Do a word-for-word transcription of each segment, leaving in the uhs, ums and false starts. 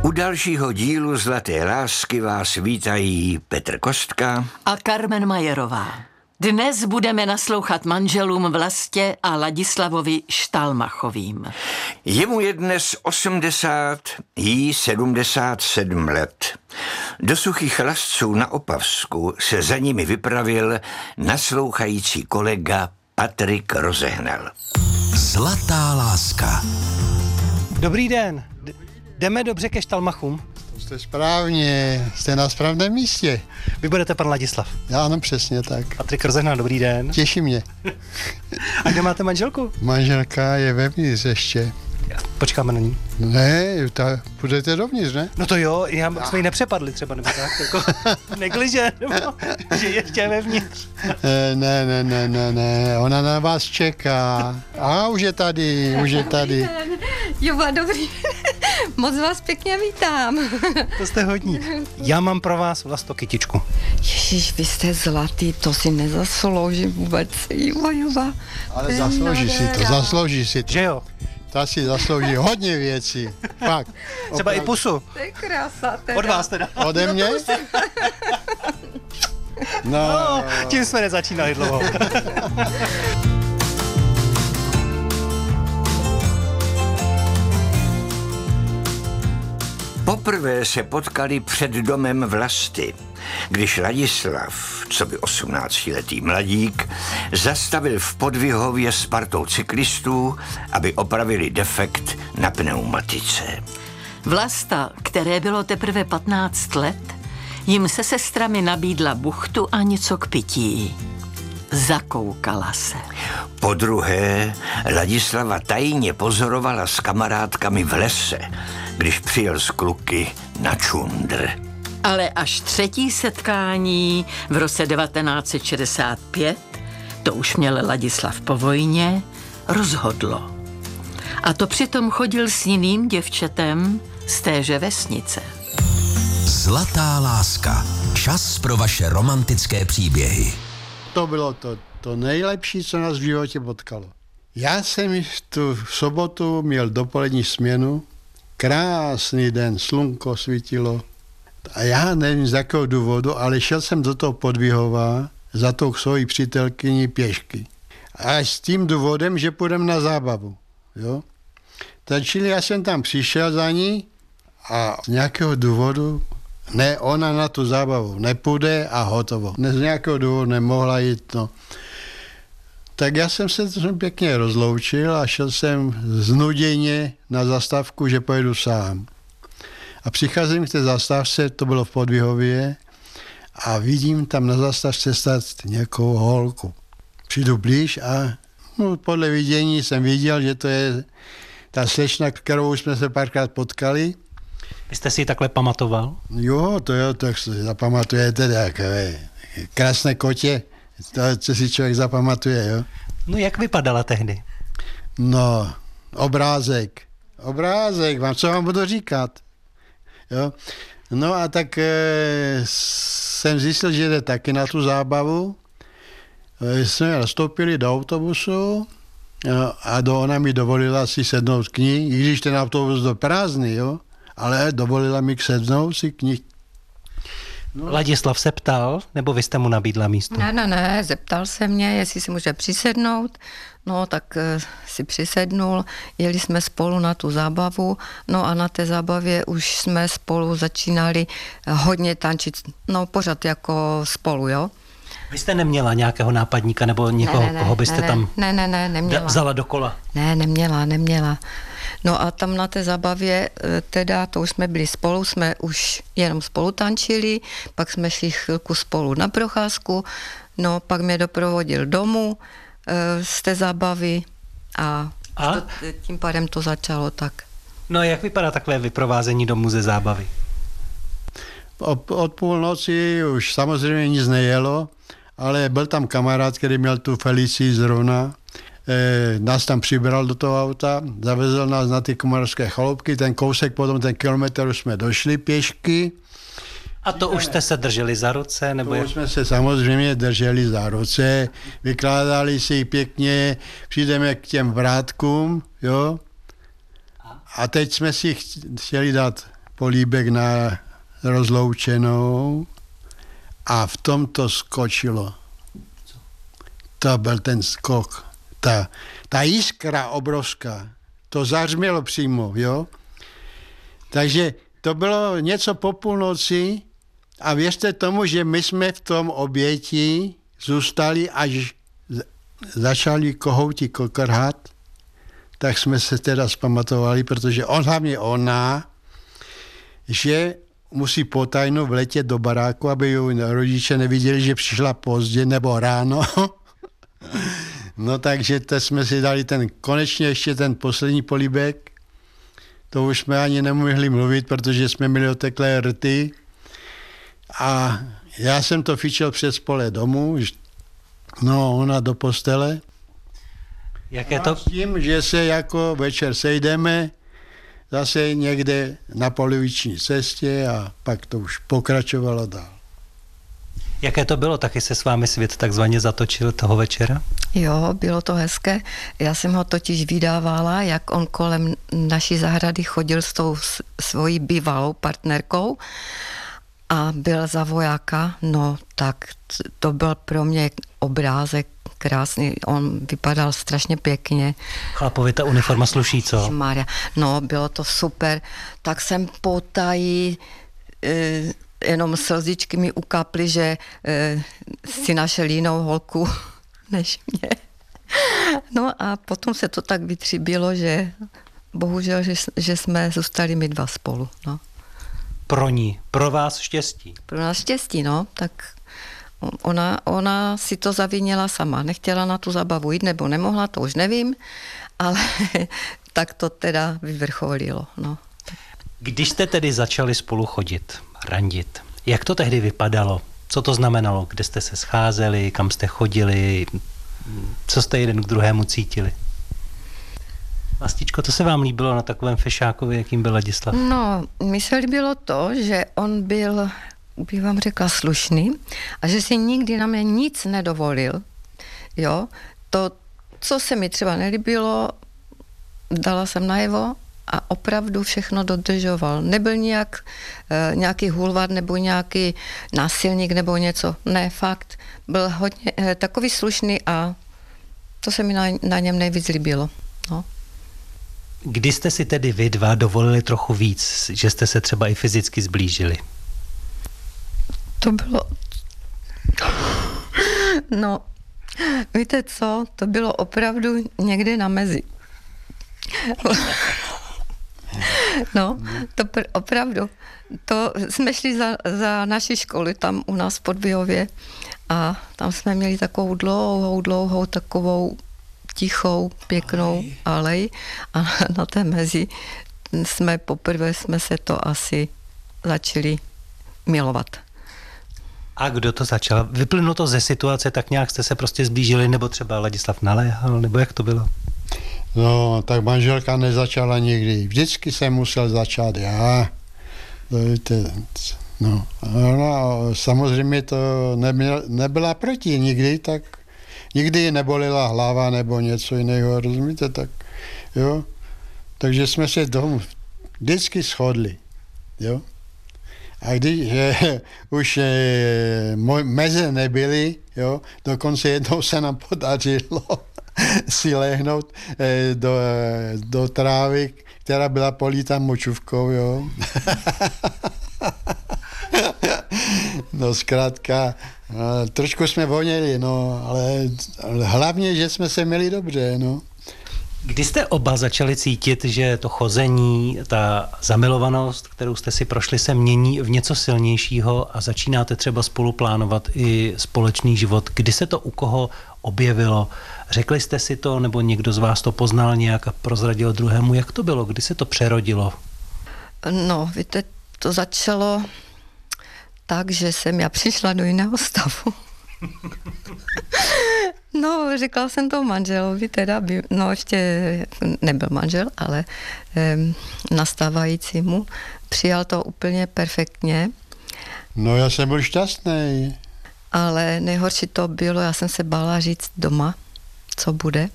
U dalšího dílu Zlaté lásky vás vítají Petr Kostka a Carmen Majerová. Dnes budeme naslouchat manželům Vlastě a Ladislavovi Štalmachovým. Jemu je dnes osmdesát, jí sedmdesát sedm let. Do Suchých Lasců na Opavsku se za nimi vypravil naslouchající kolega Patrik Rozehnal. Zlatá láska. Dobrý den. D- jdeme dobře ke Štalmachům? To jste správně, jste na správném místě. Vy budete pan Ladislav. Já ano, přesně tak. Patrik Rozehnal, dobrý den. Těší mě. A kde máte manželku? Manželka je vevnitř ještě. Počkáme na ní. Ne, ta, půjdete dovnitř, ne? No to jo, já, jsme ji nepřepadli třeba, nebo tak, jako negliže, nebo že ještě vevnitř. Ne, ne, ne, ne, ne, ona na vás čeká. A už je tady, už je tady. Jova, dobrý. Moc vás pěkně vítám. To jste hodní. Já mám pro vás Vlasto kytičku. Ježíš, vy jste zlatý, to si nezaslouží vůbec. Jova, Jova. Ale zaslouží si to, zaslouží si to. Že jo? Ta si zaslouží hodně věcí. Fakt. Třeba i pusu. To je krása teda. Od vás teda. Ode mě? No, No, tím jsme nezačínali dlouho. Poprvé se potkali před domem Vlasty, když Ladislav, co by osmnáctiletý mladík, zastavil v Podvihově s partou cyklistů, aby opravili defekt na pneumatice. Vlasta, které bylo teprve patnáct let, jim se sestrami nabídla buchtu a něco k pití. Zakoukala se. Podruhé Ladislava tajně pozorovala s kamarádkami v lese, když přijel s kluky na čundr. Ale až třetí setkání v roce devatenáct set šedesát pět, to už měl Ladislav po vojně, rozhodlo. A to přitom chodil s jiným děvčetem z téže vesnice. Zlatá láska. Čas pro vaše romantické příběhy. to bylo to, to nejlepší, co nás v životě potkalo. Já jsem tu sobotu měl dopolední směnu, krásný den, slunko svítilo a já nevím z jakého důvodu, ale šel jsem do toho Podvihova za tou svojí přítelkyní pěšky. A s tím důvodem, že půjdeme na zábavu. Jo? Čili já jsem tam přišel za ní a z nějakého důvodu ne, ona na tu zábavu nepůjde a hotovo. Ne, z nějakého důvodu nemohla jít, no. Tak já jsem se pěkně rozloučil a šel jsem znuděně na zastávku, že pojedu sám. A přicházím k té zastávce, to bylo v Podvihově, a vidím tam na zastávce stát nějakou holku. Přijdu blíž a no, podle vidění jsem viděl, že to je ta slečna, kterou jsme se párkrát potkali. Vy jste si ji takhle pamatoval? Jo, to jo, tak si zapamatujete, takové krásné kotě, to, co si člověk zapamatuje, jo. No jak vypadala tehdy? No, obrázek, obrázek, vám, co vám budu říkat, jo. No a tak e, jsem zjistil, že jde taky na tu zábavu. E, jsme nastoupili do autobusu jo, a do, ona mi dovolila si sednout k ní, i když ten autobus byl prázdný, jo, ale dovolila mi sednout si k ní. No. Ladislav se ptal, nebo vy jste mu nabídla místo? Ne, ne, ne, zeptal se mě, jestli si může přisednout, no tak e, si přisednul, jeli jsme spolu na tu zábavu, no a na té zábavě už jsme spolu začínali hodně tančit, no pořád jako spolu, jo. Vy jste neměla nějakého nápadníka nebo někoho, ne, ne, koho byste ne, tam ne, ne, ne, neměla. Da, vzala do kola? Ne, neměla, neměla. No a tam na té zábavě, teda to už jsme byli spolu, jsme už jenom spolu tančili, pak jsme šli chvilku spolu na procházku, no pak mě doprovodil domů e, z té zábavy a, a? To, tím pádem to začalo tak. No a jak vypadá takové vyprovázení domů ze zábavy? Od, od půlnoci už samozřejmě nic nejelo, ale byl tam kamarád, který měl tu Felicii zrovna, e, nás tam přibral do toho auta, zavezl nás na ty Komorské chaloupky, ten kousek, potom ten kilometr už jsme došli pěšky. A to už jste se drželi za ruce? Nebo To jak? už jsme se samozřejmě drželi za ruce, vykládali si pěkně, přijdeme k těm vrátkům, jo. A teď jsme si chtěli dát políbek na rozloučenou a v tom to skočilo. To byl ten skok. Ta, ta jiskra obrovská. To zařmělo přímo, jo. Takže to bylo něco po půlnoci a věřte tomu, že my jsme v tom oběti zůstali, až začali kohouti kokrhat, tak jsme se teda zpamatovali, protože on, hlavně ona, že musí potajno vletět do baráku, aby ju rodiče neviděli, že přišla pozdě nebo ráno. No takže to jsme si dali ten, konečně ještě ten poslední políbek. To už jsme ani nemohli mluvit, protože jsme měli oteklé rty. A já jsem to fičel přes pole domů, no ona do postele. Jaké to... S tím, že se jako večer sejdeme zase někde na poloviční cestě a pak to už pokračovalo dál. Jaké to bylo? Taky se s vámi svět takzvaně zatočil toho večera? Jo, bylo to hezké. Já jsem ho totiž vydávala, jak on kolem naší zahrady chodil s tou svojí bývalou partnerkou a byl za vojáka. No tak to byl pro mě obrázek krásný. On vypadal strašně pěkně. Chlapovi ta uniforma sluší, co? Maria. No, bylo to super. Tak jsem potají e, jenom slzičky mi ukaply, že e, si našel jinou holku než mě. No a potom se to tak vytříbilo, že bohužel, že, že jsme zůstali my dva spolu. No. Pro ní, pro vás štěstí. Pro nás štěstí, no, tak ona, ona si to zavinila sama. Nechtěla na tu zábavu jít, nebo nemohla, to už nevím, ale tak to teda vyvrcholilo, no. Když jste tedy začali spolu chodit, randit, jak to tehdy vypadalo? Co to znamenalo? Kde jste se scházeli, kam jste chodili, co jste jeden k druhému cítili? Vlastičko, to se vám líbilo na takovém fešákovi, jakým byl Ladislav? No, mi se líbilo to, že on byl, bych vám řekla, slušný a že si nikdy na mě nic nedovolil. Jo, to, co se mi třeba nelíbilo, dala jsem najevo a opravdu všechno dodržoval. Nebyl nějak, e, nějaký hulvát nebo nějaký násilník nebo něco. Ne, fakt. Byl hodně e, takový slušný a to se mi na, na něm nejvíc líbilo. No. Kdy jste si tedy vy dva dovolili trochu víc, že jste se třeba i fyzicky zblížili? To bylo... No, víte co? To bylo opravdu někde na mezi. No, to pr- opravdu. To jsme šli za, za naší školy tam u nás v Podběhově a tam jsme měli takovou dlouhou, dlouhou, takovou tichou, pěknou alej a na, na té mezi jsme poprvé jsme se to asi začali milovat. A kdo to začal? Vyplynulo to ze situace, tak nějak jste se prostě zblížili, nebo třeba Ladislav naléhal, nebo jak to bylo? No, tak manželka nezačala nikdy. Vždycky jsem musel začát já. No, ona samozřejmě to nebyla, nebyla proti nikdy, tak nikdy ji nebolila hlava nebo něco jiného, rozumíte, tak jo. Takže jsme se domů vždycky shodli, jo. A když eh, už eh, meze nebyly, jo, dokonce jednou se nám podařilo si lehnout eh, do, do trávy, která byla políta močůvkou, jo. No zkrátka, no, trošku jsme voněli, no, ale, ale hlavně, že jsme se měli dobře, no. Kdy jste oba začali cítit, že to chození, ta zamilovanost, kterou jste si prošli, se mění v něco silnějšího a začínáte třeba spolu plánovat i společný život? Kdy se to u koho objevilo? Řekli jste si to, nebo někdo z vás to poznal nějak a prozradil druhému? Jak to bylo? Kdy se to přerodilo? No, víte, to začalo tak, že jsem já přišla do jiného stavu. No, říkala jsem to manželovi, teda, by, no ještě nebyl manžel, ale um, nastávajícímu. Přijal to úplně perfektně. No, já jsem byl šťastný. Ale nejhorší to bylo, já jsem se bála říct doma, co bude.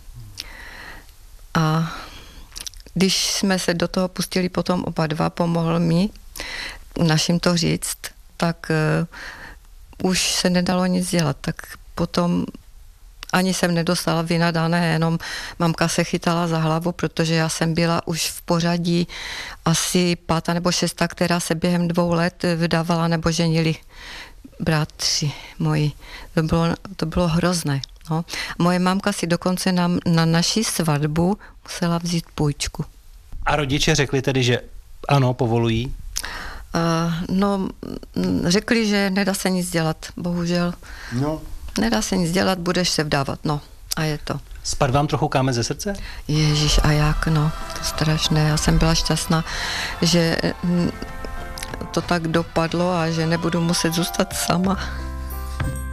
A když jsme se do toho pustili potom oba dva, pomohl mi našim to říct, tak uh, už se nedalo nic dělat. Tak potom ani jsem nedostala vynadané, jenom mamka se chytala za hlavu, protože já jsem byla už v pořadí asi pátá nebo šestá, která se během dvou let vydávala nebo ženili bratři moji. To bylo, to bylo hrozné. No. Moje mamka si dokonce na, na naši svatbu musela vzít půjčku. A rodiče řekli tedy, že ano, povolují? Uh, no, řekli, že nedá se nic dělat, bohužel. No. Nedá se nic dělat, budeš se vdávat, no. A je to. Spad vám trochu kámen ze srdce? Ježíš, a jak, no. To strašné. Já jsem byla šťastná, že to tak dopadlo a že nebudu muset zůstat sama.